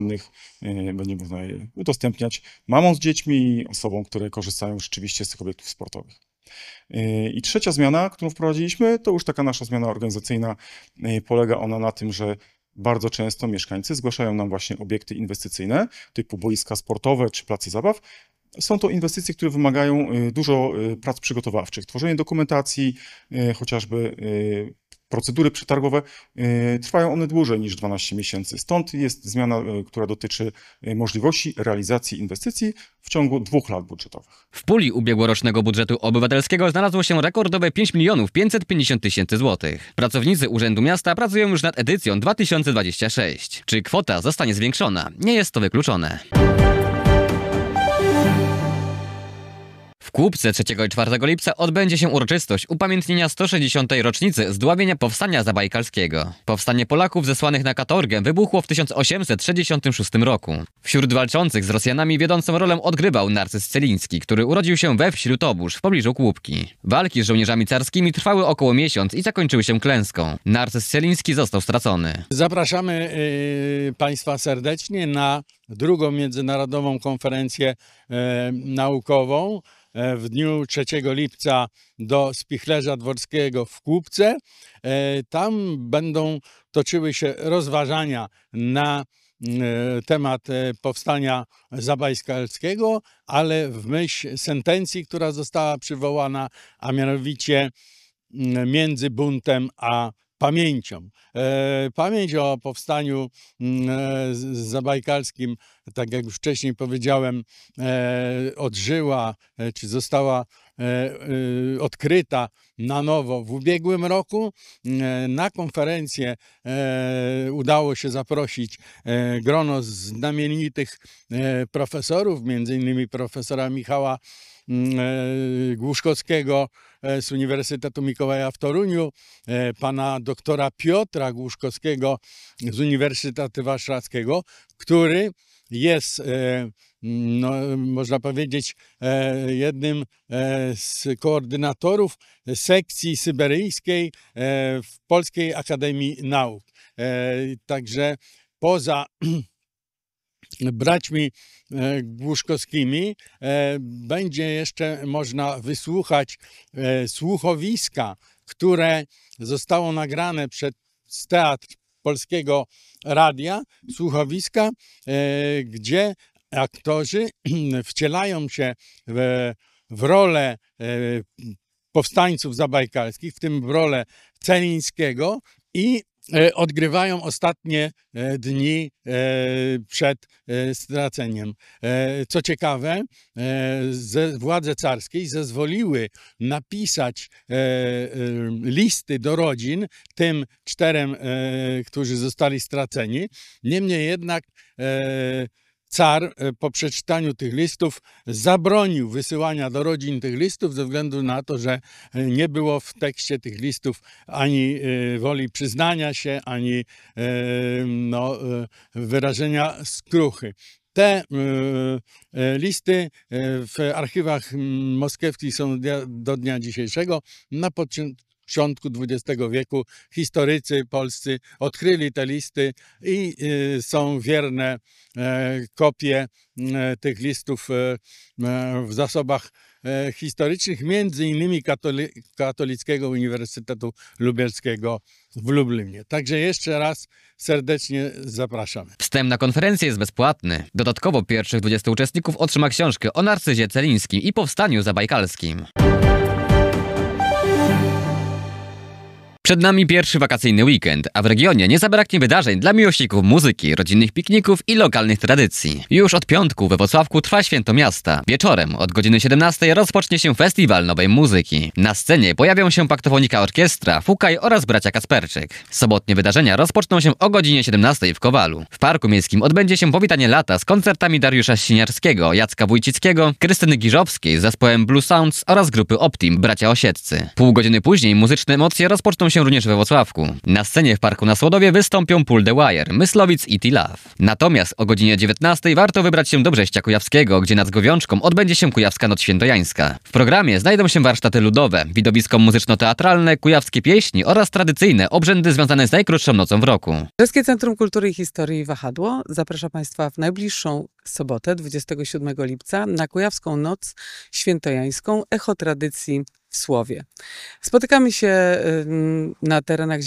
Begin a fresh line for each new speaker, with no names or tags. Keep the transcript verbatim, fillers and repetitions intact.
będzie można je udostępniać mamom z dziećmi i osobom, które korzystają rzeczywiście z tych obiektów sportowych. I trzecia zmiana, którą wprowadziliśmy, to już taka nasza zmiana organizacyjna. Polega ona na tym, że bardzo często mieszkańcy zgłaszają nam właśnie obiekty inwestycyjne, typu boiska sportowe czy place zabaw. Są to inwestycje, które wymagają dużo prac przygotowawczych, tworzenie dokumentacji, chociażby procedury przetargowe. Trwają one dłużej niż dwanaście miesięcy. Stąd jest zmiana, która dotyczy możliwości realizacji inwestycji w ciągu dwóch lat budżetowych.
W puli ubiegłorocznego budżetu obywatelskiego znalazło się rekordowe pięć milionów pięćset pięćdziesiąt tysięcy złotych. Pracownicy Urzędu Miasta pracują już nad edycją dwa tysiące dwudziestą szóstą. Czy kwota zostanie zwiększona? Nie jest to wykluczone. W Kłubce trzeciego i czwartego lipca odbędzie się uroczystość upamiętnienia sto sześćdziesiątej rocznicy zdławienia Powstania Zabajkalskiego. Powstanie Polaków zesłanych na katorgę wybuchło w tysiąc osiemset sześćdziesiątym szóstym roku. Wśród walczących z Rosjanami wiodącą rolę odgrywał Narcyz Celiński, który urodził się we wsi Lutobórz w pobliżu Kłubki. Walki z żołnierzami carskimi trwały około miesiąc i zakończyły się klęską. Narcyz Celiński został stracony.
Zapraszamy yy, Państwa serdecznie na drugą międzynarodową konferencję yy, naukową w dniu trzeciego lipca do Spichlerza Dworskiego w Kłubce. Tam będą toczyły się rozważania na temat powstania zabajkalskiego, ale w myśl sentencji, która została przywołana, a mianowicie między buntem a pamięcią. Pamięć o powstaniu zabajkalskim, tak jak już wcześniej powiedziałem, odżyła, czy została odkryta na nowo w ubiegłym roku. Na konferencję udało się zaprosić grono znamienitych profesorów, między innymi profesora Michała Głuszkowskiego z Uniwersytetu Mikołaja w Toruniu, pana doktora Piotra Głuszkowskiego z Uniwersytetu Warszawskiego, który jest, no, można powiedzieć, jednym z koordynatorów sekcji syberyjskiej w Polskiej Akademii Nauk. Także poza braćmi Głuszkowskimi będzie jeszcze można wysłuchać słuchowiska, które zostało nagrane przez Teatr Polskiego Radia, słuchowiska, gdzie aktorzy wcielają się w, w rolę powstańców zabajkalskich, w tym w rolę Celińskiego, i odgrywają ostatnie dni przed straceniem. Co ciekawe, władze carskie zezwoliły napisać listy do rodzin tym czterem, którzy zostali straceni. Niemniej jednak car po przeczytaniu tych listów zabronił wysyłania do rodzin tych listów ze względu na to, że nie było w tekście tych listów ani woli przyznania się, ani no, wyrażenia skruchy. Te y, listy w archiwach moskiewskich są do dnia dzisiejszego. Na początku dwudziestego wieku historycy polscy odkryli te listy i y, są wierne y, kopie y, tych listów y, w zasobach y, historycznych, między innymi Katoli Katolickiego Uniwersytetu Lubelskiego w Lublinie. Także jeszcze raz serdecznie zapraszamy.
Wstęp na konferencję jest bezpłatny. Dodatkowo pierwszych dwudziestu uczestników otrzyma książkę o Narcyzie Celińskim i powstaniu zabajkalskim. Przed nami pierwszy wakacyjny weekend, a w regionie nie zabraknie wydarzeń dla miłośników muzyki, rodzinnych pikników i lokalnych tradycji. Już od piątku we Włocławku trwa Święto Miasta. Wieczorem od godziny siedemnastej rozpocznie się Festiwal Nowej Muzyki. Na scenie pojawią się Paktofonika Orkiestra, Fukaj oraz bracia Kacperczyk. Sobotnie wydarzenia rozpoczną się o godzinie siedemnastej w Kowalu. W Parku Miejskim odbędzie się powitanie lata z koncertami Dariusza Siniarskiego, Jacka Wójcickiego, Krystyny Giżowskiej z zespołem Blue Sounds oraz grupy Optim, bracia Osieccy. Pół godziny później muzyczne emocje rozpoczną się również we Włocławku. Na scenie w Parku na Słodowie wystąpią Pull the Wire, Myslowic i T-Love. Natomiast o godzinie dziewiętnastej warto wybrać się do Brześcia Kujawskiego, gdzie nad Gowiączką odbędzie się Kujawska Noc Świętojańska. W programie znajdą się warsztaty ludowe, widowisko muzyczno-teatralne, kujawskie pieśni oraz tradycyjne obrzędy związane z najkrótszą nocą w roku.
Brzeskie Centrum Kultury i Historii Wahadło zaprasza Państwa w najbliższą sobotę, dwudziestego siódmego lipca, na Kujawską Noc Świętojańską, Echo Tradycji w Słowie. Spotykamy się ym, na terenach